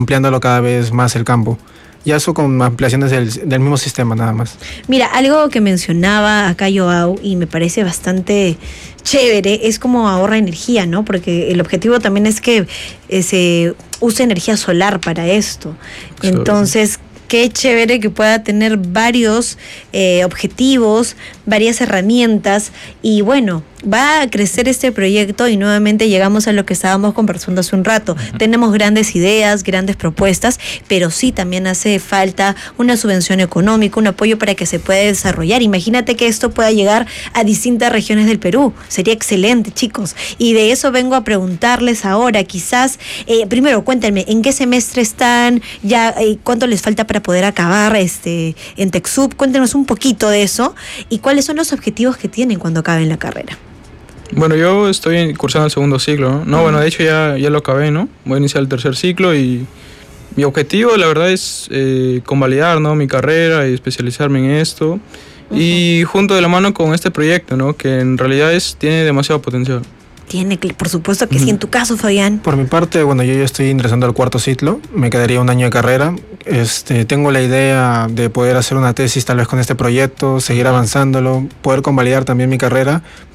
ampliándolo cada vez más el campo. Y eso con ampliaciones del mismo sistema nada más. Mira, algo que mencionaba acá Joao y me parece bastante chévere es como ahorra energía, ¿no? Porque el objetivo también es que se use energía solar para esto. Entonces, qué chévere que pueda tener varios objetivos, varias herramientas y bueno, va a crecer este proyecto y nuevamente llegamos a lo que estábamos conversando hace un rato. Tenemos grandes ideas, grandes propuestas, pero sí también hace falta una subvención económica, un apoyo para que se pueda desarrollar. Imagínate que esto pueda llegar a distintas regiones del Perú. Sería excelente, chicos. Y de eso vengo a preguntarles ahora. Quizás, primero, cuéntenme, ¿en qué semestre están? Ya, ¿cuánto les falta para poder acabar en TecSoup? Cuéntenos un poquito de eso y cuáles son los objetivos que tienen cuando acaben la carrera. Bueno, yo estoy cursando el segundo ciclo, ¿no? Bueno, de hecho ya lo acabé, ¿no? Voy a iniciar el tercer ciclo y mi objetivo, la verdad, es convalidar, ¿no? Mi carrera y especializarme en esto. Y junto de la mano con este proyecto, ¿no? Que en realidad tiene demasiado potencial. Tiene, por supuesto que sí. En tu caso, Fabián. Por mi parte, bueno, yo ya estoy ingresando al cuarto ciclo, me quedaría un año de carrera. Tengo la idea de poder hacer una tesis tal vez con este proyecto, seguir avanzándolo, poder convalidar también mi carrera,